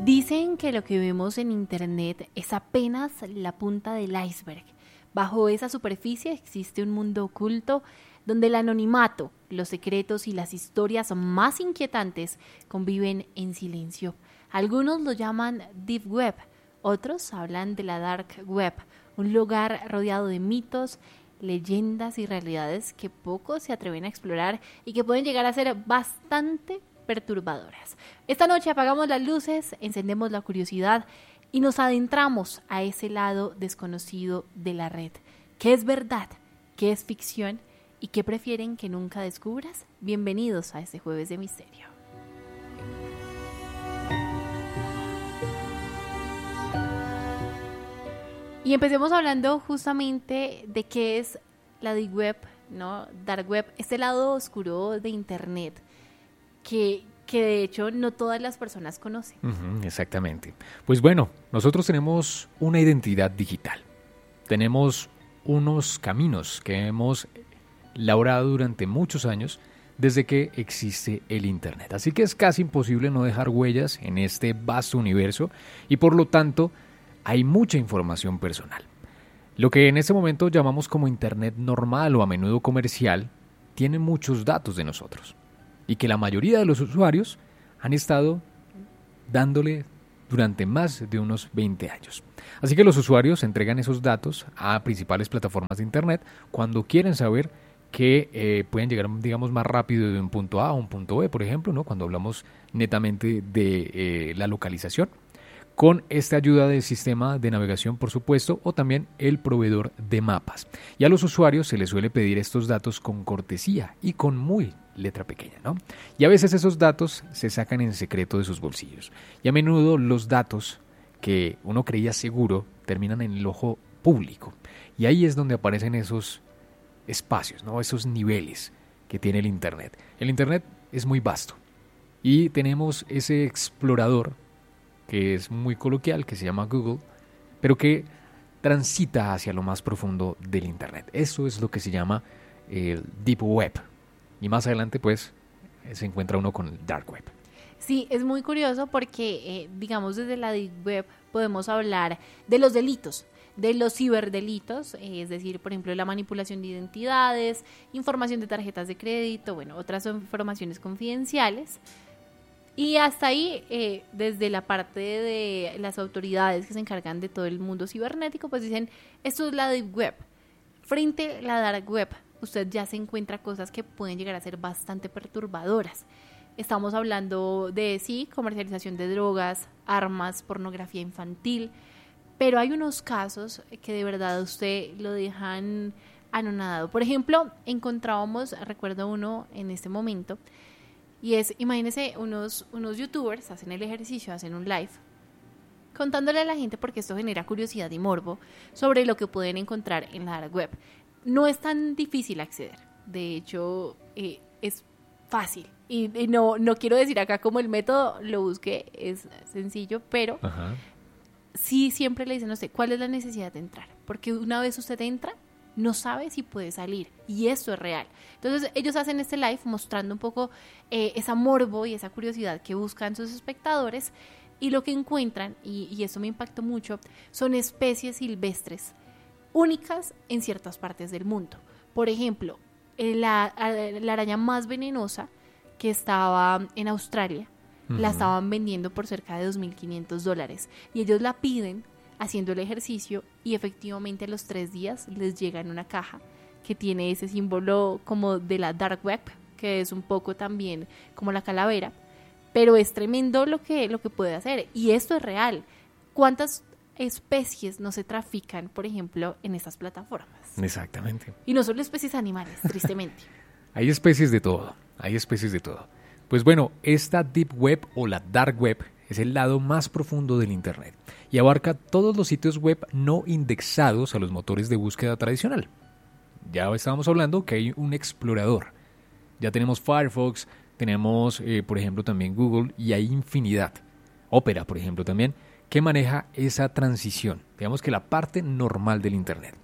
Dicen que lo que vemos en Internet es apenas la punta del iceberg. Bajo esa superficie existe un mundo oculto donde el anonimato, los secretos y las historias más inquietantes conviven en silencio. Algunos lo llaman Deep Web, otros hablan de la Dark Web, un lugar rodeado de mitos, leyendas y realidades que pocos se atreven a explorar y que pueden llegar a ser bastante perturbadoras. Esta noche apagamos las luces, encendemos la curiosidad y nos adentramos a ese lado desconocido de la red. ¿Qué es verdad? ¿Qué es ficción? ¿Y qué prefieren que nunca descubras? Bienvenidos a este Jueves de Misterio. Y empecemos hablando justamente de qué es la Deep Web, ¿no? Dark Web, este lado oscuro de Internet que de hecho no todas las personas conocen. Exactamente. Pues bueno, nosotros tenemos una identidad digital. Tenemos unos caminos que hemos labrado durante muchos años desde que existe el Internet. Así que es casi imposible no dejar huellas en este vasto universo y por lo tanto hay mucha información personal. Lo que en este momento llamamos como Internet normal o a menudo comercial tiene muchos datos de nosotros y que la mayoría de los usuarios han estado dándole durante más de unos 20 años. Así que los usuarios entregan esos datos a principales plataformas de Internet cuando quieren saber que pueden llegar, digamos, más rápido de un punto A a un punto B, por ejemplo, ¿no? Cuando hablamos netamente de la localización, con esta ayuda del sistema de navegación, por supuesto, o también el proveedor de mapas. Y a los usuarios se les suele pedir estos datos con cortesía y con muy letra pequeña, ¿no? Y a veces esos datos se sacan en secreto de sus bolsillos. Y a menudo los datos que uno creía seguro terminan en el ojo público. Y ahí es donde aparecen esos espacios, ¿no? Esos niveles que tiene el Internet. El Internet es muy vasto y tenemos ese explorador que es muy coloquial, que se llama Google, pero que transita hacia lo más profundo del Internet. Eso es lo que se llama el Deep Web. Y más adelante, pues, se encuentra uno con el Dark Web. Sí, es muy curioso porque, digamos, desde la Deep Web podemos hablar de los delitos, de los ciberdelitos, es decir, por ejemplo, la manipulación de identidades, información de tarjetas de crédito, bueno, otras informaciones confidenciales. Y hasta ahí, desde la parte de las autoridades que se encargan de todo el mundo cibernético, pues dicen, esto es la Deep Web. Frente a la Dark Web, usted ya se encuentra cosas que pueden llegar a ser bastante perturbadoras. Estamos hablando de, sí, comercialización de drogas, armas, pornografía infantil, pero hay unos casos que de verdad usted lo dejan anonadado. Por ejemplo, encontrábamos, recuerdo uno en este momento, y es, imagínense, unos youtubers hacen el ejercicio, hacen un live, contándole a la gente, porque esto genera curiosidad y morbo, sobre lo que pueden encontrar en la dark web. No es tan difícil acceder, de hecho, es fácil. Y no quiero decir acá como el método lo busqué, es sencillo, pero sí siempre le dicen a usted, ¿cuál es la necesidad de entrar? Porque una vez usted entra, no sabe si puede salir, y esto es real. Entonces ellos hacen este live mostrando un poco esa morbo y esa curiosidad que buscan sus espectadores, y lo que encuentran, y eso me impactó mucho, son especies silvestres únicas en ciertas partes del mundo. Por ejemplo, la araña más venenosa que estaba en Australia, la estaban vendiendo por cerca de $2,500, y ellos la piden haciendo el ejercicio, y efectivamente a los 3 días les llega en una caja que tiene ese símbolo como de la dark web, que es un poco también como la calavera, pero es tremendo lo que puede hacer, y esto es real. ¿Cuántas especies no se trafican, por ejemplo, en estas plataformas? Exactamente. Y no solo especies animales, tristemente. Hay especies de todo, Pues bueno, esta Deep Web o la Dark Web es el lado más profundo del Internet y abarca todos los sitios web no indexados a los motores de búsqueda tradicional. Ya estábamos hablando que hay un explorador. Ya tenemos Firefox, tenemos, por ejemplo, también Google, y hay infinidad. Opera, por ejemplo, también, que maneja esa transición, digamos que la parte normal del Internet.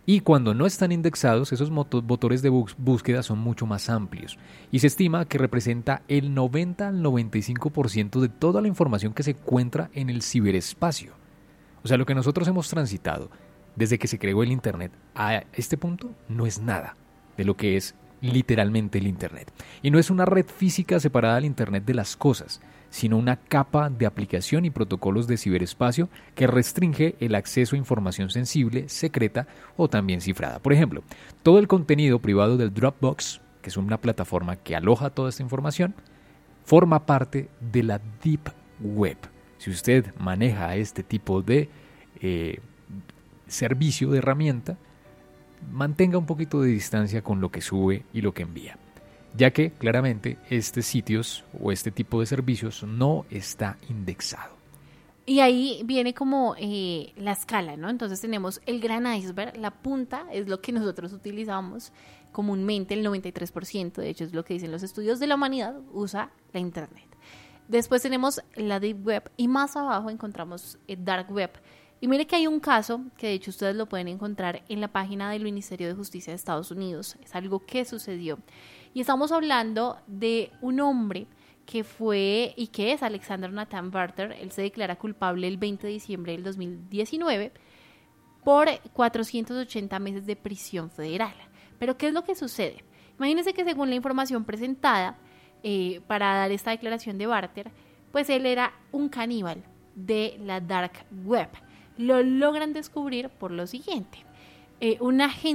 Y cuando no están indexados, esos motores de búsqueda son mucho más amplios y se estima que representa el 90 al 95% de toda la información que se encuentra en el ciberespacio. O sea, lo que nosotros hemos transitado desde que se creó el Internet a este punto no es nada de lo que es literalmente el Internet. Y no es una red física separada del Internet de las cosas, sino una capa de aplicación y protocolos de ciberespacio que restringe el acceso a información sensible, secreta o también cifrada. Por ejemplo, todo el contenido privado del Dropbox, que es una plataforma que aloja toda esta información, forma parte de la Deep Web. Si usted maneja este tipo de servicio, de herramienta, mantenga un poquito de distancia con lo que sube y lo que envía, ya que claramente estos sitios o este tipo de servicios no está indexado. Y ahí viene como la escala, ¿no? Entonces tenemos el gran iceberg, la punta es lo que nosotros utilizamos comúnmente, el 93%, de hecho es lo que dicen los estudios de la humanidad, usa la Internet. Después tenemos la Deep Web y más abajo encontramos el Dark Web. Y mire que hay un caso que de hecho ustedes lo pueden encontrar en la página del Ministerio de Justicia de Estados Unidos, es algo que sucedió. Y estamos hablando de un hombre que fue y que es Alexander Nathan Barter. Él se declara culpable el 20 de diciembre del 2019 por 480 meses de prisión federal. Pero ¿qué es lo que sucede? Imagínense que según la información presentada para dar esta declaración de Barter, pues él era un caníbal de la Dark Web. Lo logran descubrir por lo siguiente. Un agente